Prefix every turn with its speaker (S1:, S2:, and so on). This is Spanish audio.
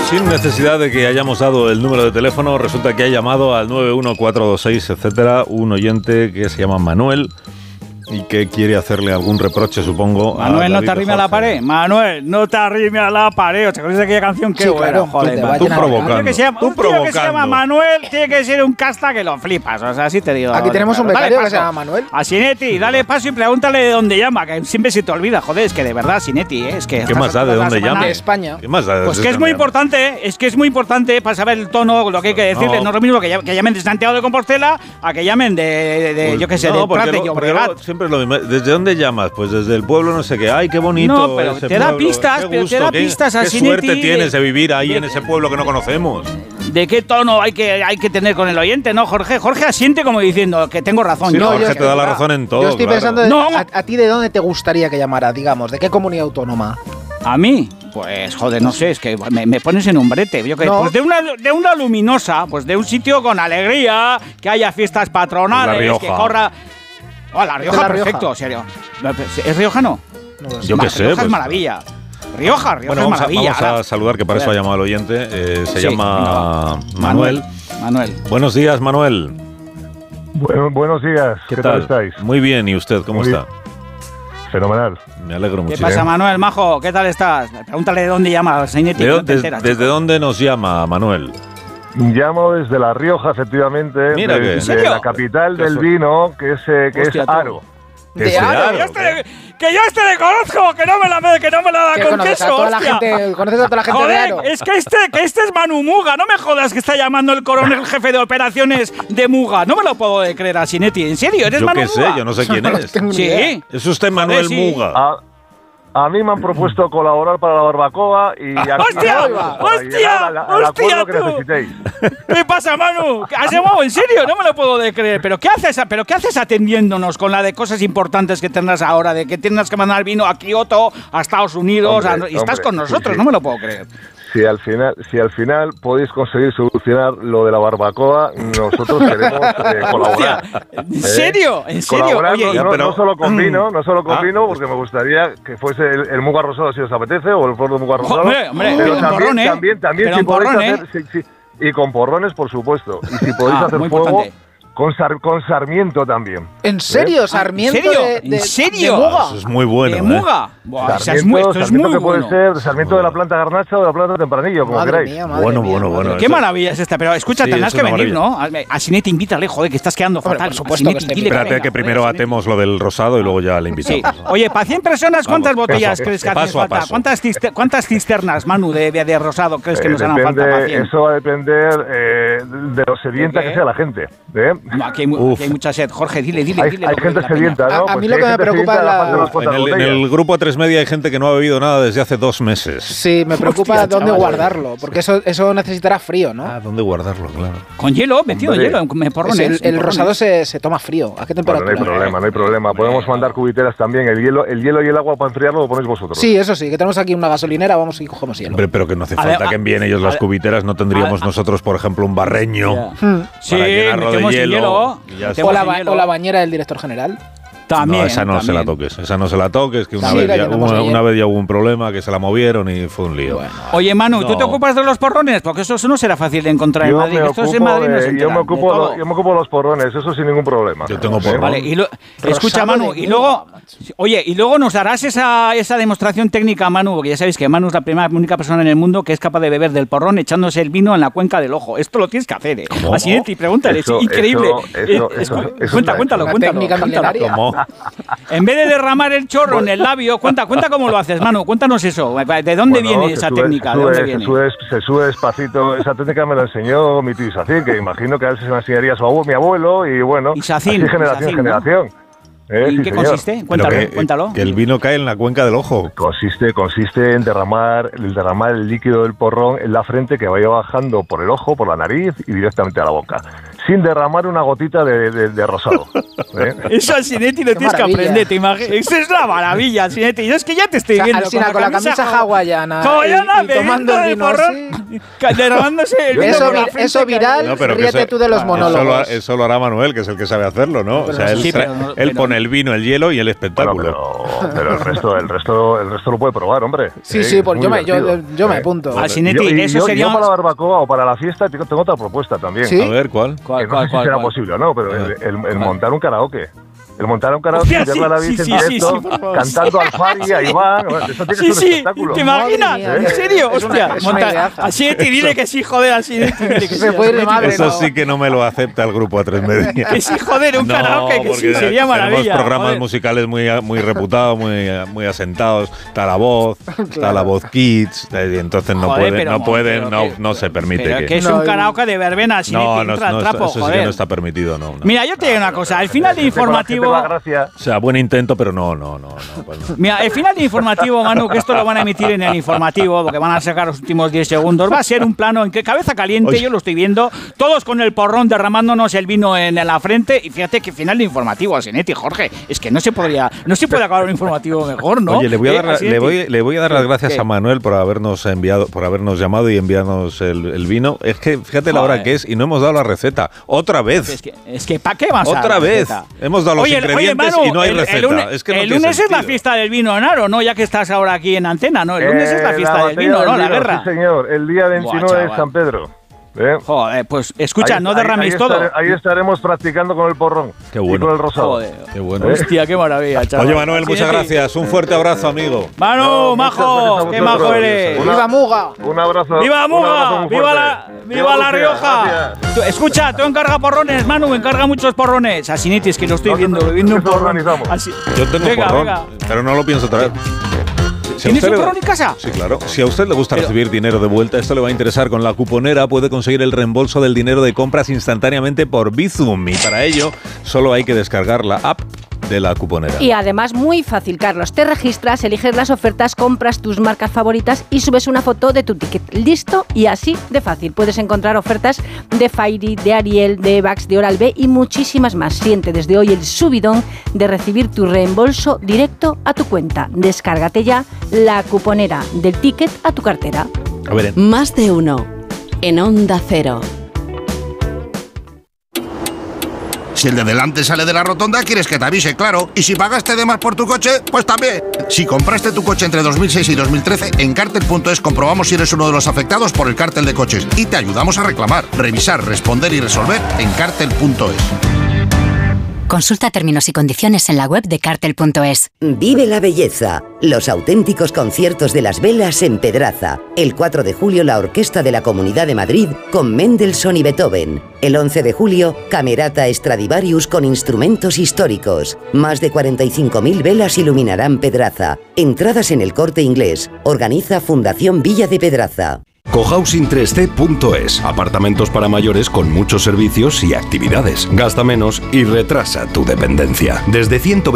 S1: Sin necesidad de que hayamos dado el número de teléfono, resulta que ha llamado al 91426, etcétera, un oyente que se llama Manuel y que quiere hacerle algún reproche, supongo.
S2: Manuel, no te arrime a la pared. Manuel, no te arrime a la pared. ¿Te acuerdas de aquella canción? Qué buena, joder.
S1: Tú provocando. Un
S2: tío que se llama Manuel tiene que ser un casta que lo flipas. O sea, así te digo.
S3: Aquí tenemos un becario que se llama Manuel.
S2: A Sinetti, dale paso y pregúntale de dónde llama, que siempre se te olvida. Joder, es que de verdad, Sinetti, es que.
S1: ¿Qué más da de dónde llama?
S3: De España.
S1: ¿Qué más da?
S2: Pues que es muy importante, para saber el tono, lo que hay que decirle. No es lo mismo que llamen de Santiago de Compostela a que llamen de yo qué sé, de Prat de Llobregat.
S1: Siempre es lo mismo. ¿Desde dónde llamas? Pues desde el pueblo no sé qué. ¡Ay, qué bonito!
S2: No, pero te da pistas, a
S1: ¿Qué suerte tienes de vivir ahí en ese pueblo que no conocemos?
S2: ¿De qué tono hay que tener con el oyente, no, Jorge? Jorge asiente como diciendo que tengo razón.
S1: Sí, Jorge te da la razón en todo.
S3: Yo estoy pensando, ¿a ti de dónde te gustaría que llamara, digamos? ¿De qué comunidad autónoma?
S2: ¿A mí? Pues, joder, no sé, es que me pones en un brete. Pues de una luminosa, pues de un sitio con alegría, que haya fiestas patronales, que corra... La Rioja, perfecto, serio. ¿Es riojano?
S1: No, yo qué sé.
S2: Rioja es maravilla. Rioja es maravilla.
S1: Vamos a saludar, que para eso ha llamado el oyente. Se llama Manuel. Buenos días, Manuel.
S4: Buenos días. ¿Qué tal estáis?
S1: Muy bien, ¿y usted cómo está?
S4: Fenomenal.
S1: Me alegro mucho.
S2: ¿Qué pasa, Manuel, majo? ¿Qué tal estás? Pregúntale de dónde llama, Sinetti.
S1: ¿Desde dónde nos llama, Manuel?
S4: Llamo desde La Rioja, efectivamente.
S1: Mira
S4: desde la capital del vino, que es Haro.
S3: ¿De Haro?
S2: Que yo le conozco, que no me la da con queso,
S3: ¿Conoces a toda la gente de Haro?
S2: Es que este es Manu Muga, no me jodas que está llamando el coronel jefe de operaciones de Muga. No me lo puedo creer a Sinetti, ¿en serio? ¿Eres Manu Muga?
S1: Yo qué sé, yo no sé quién es.
S2: Sí.
S1: ¿Es usted Manuel Muga?
S4: A mí me han propuesto colaborar para la barbacoa y aquí
S2: ¡Hostia!
S4: que necesitéis.
S2: ¿Qué pasa, Manu? ¿Has llamado en serio? No me lo puedo creer. ¿Pero qué haces atendiéndonos con la de cosas importantes que tendrás ahora? De que tienes que mandar vino a Kioto, a Estados Unidos, y estás con nosotros. Sí. No me lo puedo creer.
S4: Si al final podéis conseguir solucionar lo de la barbacoa, nosotros queremos colaborar.
S2: ¿En serio? ¿En serio?
S4: Colaborar. Oye, no solo con vino, porque me gustaría que fuese el Muga Rosado si os apetece, o el Flor de Muga Rosado.
S2: Hombre,
S4: pero
S2: también
S4: si podéis hacer... Y con porrones, por supuesto. Y si podéis hacer fuego... Importante. Con Sarmiento también.
S3: ¿En serio? ¿Sarmiento?
S2: ¿En serio?
S3: De Muga.
S1: Eso es muy bueno.
S2: ¿De Muga?
S4: Sarmiento es muy bueno. Puede ser Sarmiento de la planta Garnacha o de la planta Tempranillo, como queráis.
S1: Bueno.
S2: Qué maravilla es esta. Pero escucha, tendrás que venir, ¿no? A Sinetti, invítale, joder, que estás quedando fatal.
S3: Por supuesto que
S1: espérate que primero atemos lo del rosado y luego ya le invitamos.
S2: Sí. Oye, para 100 personas, ¿cuántas botellas crees que hacen falta? ¿Cuántas cisternas, Manu, de rosado crees que nos harán falta para 100?
S4: Eso va a depender de lo sedienta que sea la gente.
S2: Aquí hay mucha sed. Jorge, dile.
S4: Hay gente sedienta, ¿no?
S3: A mí lo que me preocupa
S1: en el grupo 3 Media hay gente que no ha bebido nada desde hace 2 meses.
S3: Sí, me preocupa dónde guardarlo, porque eso necesitará frío, ¿no?
S1: ¿Dónde guardarlo? Claro.
S2: Con hielo, metido en hielo, en porrones.
S3: El rosado se toma frío. ¿A qué temperatura?
S4: No hay problema. Podemos mandar cubiteras también. El hielo y el agua para enfriarlo lo ponéis vosotros.
S3: Sí, eso sí, que tenemos aquí una gasolinera, vamos y cogemos hielo.
S1: Pero que no hace falta que envíen ellos las cubiteras. No tendríamos nosotros, por ejemplo, un barreño.
S2: Sí, metemos hielo.
S3: O la bañera del director general.
S2: También,
S1: esa no se la toques, que una vez ya hubo un problema, que se la movieron y fue un lío.
S2: Bueno. Oye, Manu, ¿tú te ocupas de los porrones? Porque eso no será fácil de encontrar en Madrid.
S4: Yo me ocupo de los porrones, eso sin ningún problema.
S1: Yo tengo porrones.
S2: Vale, escucha, Manu, y luego nos harás esa demostración técnica, Manu, porque ya sabéis que Manu es la única persona en el mundo que es capaz de beber del porrón echándose el vino en la cuenca del ojo. Esto lo tienes que hacer, ¿eh? Así es, y pregúntale, es increíble. Cuéntalo.
S3: ¿Cómo?
S2: En vez de derramar el chorro en el labio, cuenta cómo lo haces, Manu. Cuéntanos eso. ¿De dónde viene esa técnica?
S4: Se sube despacito. Esa técnica me la enseñó mi tío Isacín, que imagino que a veces se la enseñaría a mi abuelo, y bueno,
S2: Isacín,
S4: así generación en generación.
S2: ¿En qué consiste? Cuéntalo.
S1: Que el vino cae en la cuenca del ojo.
S4: Consiste en derramar el líquido del porrón en la frente, que vaya bajando por el ojo, por la nariz y directamente a la boca. sin derramar una gotita de rosado.
S2: Eso al Sinetti lo tienes que aprender, te imaginas. Eso es la maravilla, Sinetti. Yo es que ya te estoy viendo.
S3: Alsina, con la camisa hawaiana y tomando el vino así.
S2: Derramándose el vino.
S3: Eso viral, ríete tú de los monólogos.
S1: Eso lo hará Manuel, que es el que sabe hacerlo, ¿no? O sea, él pone el vino, el hielo y el espectáculo.
S4: Bueno, pero el resto lo puede probar, hombre.
S3: Sí, pues yo me apunto.
S2: Al Sinetti, eso sería...
S4: Yo para la barbacoa o para la fiesta tengo otra propuesta también.
S1: ¿Sí? A ver, ¿cuál?
S4: No sé si será posible o no, pero el montar un karaoke. El montar un karaoke, verla a la David en directo, cantando al Fari, a Iván. Eso tiene que ser un espectáculo.
S2: ¿Te imaginas? ¿En serio? Hostia, así dile que sí, joder, así dile que sí.
S1: Eso sí que no me lo acepta el grupo A3 Media.
S2: Que sí, joder, un karaoke, que sí, sería maravilla.
S1: Tenemos programas musicales muy reputados, muy asentados. Está La Voz Kids, y entonces no se permite.
S2: Pero que es un karaoke de verbena, así trapo,
S1: eso sí que no está permitido, no.
S2: Mira, yo te digo una cosa, al final de informativo...
S1: O sea, buen intento, pero no.
S2: Mira, el final de informativo, Manu, que esto lo van a emitir en el informativo, porque van a sacar los últimos 10 segundos, va a ser un plano en que cabeza caliente, Oye. Yo lo estoy viendo, todos con el porrón derramándonos el vino en la frente, y fíjate que final de informativo, Sinetti, Jorge, es que no se puede acabar un informativo mejor, ¿no?
S1: Oye, le voy a dar las gracias a Manuel por habernos llamado y enviarnos el vino. Es que fíjate la hora que es y no hemos dado la receta. Otra vez.
S2: Es que ¿para qué vas a dar
S1: otra vez? Hemos dado los ingredientes y no hay receta.
S2: El lunes es la fiesta del vino, Naro, ¿no? Ya que estás ahora aquí en antena, ¿no? El lunes es la fiesta del vino, ¿no? La guerra.
S4: Sí, señor. El día 29 es San Pedro.
S2: Joder, pues escucha, no derraméis todo.
S4: Ahí estaremos practicando con el porrón.
S1: Qué bueno.
S4: Y con el rosado.
S2: Joder, qué bueno. Hostia, qué maravilla, chaval.
S1: Oye, Manuel, muchas gracias. Un fuerte abrazo, amigo.
S2: Manu, majo, qué majo eres.
S3: ¡Viva Muga!
S4: Un abrazo.
S2: ¡Viva Muga! ¡Viva la Rioja! Escucha, tú encarga porrones, Manu, encarga muchos porrones. A Sinetti, es que lo estoy viendo un porrón.
S1: Yo tengo porrón, pero no lo pienso traer.
S2: ¿Tienes un porrón en casa?
S1: Sí, claro. Si a usted le gusta recibir dinero de vuelta, esto le va a interesar. Con La Cuponera puede conseguir el reembolso del dinero de compras instantáneamente por Bizum. Y para ello, solo hay que descargar la app de La Cuponera.
S5: Y además muy fácil, Carlos. Te registras, eliges las ofertas, compras tus marcas favoritas y subes una foto de tu ticket. Listo y así de fácil. Puedes encontrar ofertas de Fairy, de Ariel, de Vax, de Oral-B y muchísimas más. Siente desde hoy el subidón de recibir tu reembolso directo a tu cuenta. Descárgate ya La Cuponera, del ticket a tu cartera.
S1: A ver,
S6: Más de uno en Onda Cero.
S7: Si el de delante sale de la rotonda, quieres que te avise, claro. Y si pagaste de más por tu coche, pues también. Si compraste tu coche entre 2006 y 2013, en Cartel.es comprobamos si eres uno de los afectados por el cártel de coches y te ayudamos a reclamar, revisar, responder y resolver en Cartel.es.
S8: Consulta términos y condiciones en la web de Cartel.es.
S9: Vive la belleza. Los auténticos conciertos de las velas en Pedraza. El 4 de julio la Orquesta de la Comunidad de Madrid con Mendelssohn y Beethoven. El 11 de julio, Camerata Stradivarius con instrumentos históricos. Más de 45.000 velas iluminarán Pedraza. Entradas en El Corte Inglés. Organiza Fundación Villa de Pedraza.
S10: Cohousing3D.es. Apartamentos para mayores con muchos servicios y actividades. Gasta menos y retrasa tu dependencia. Desde 120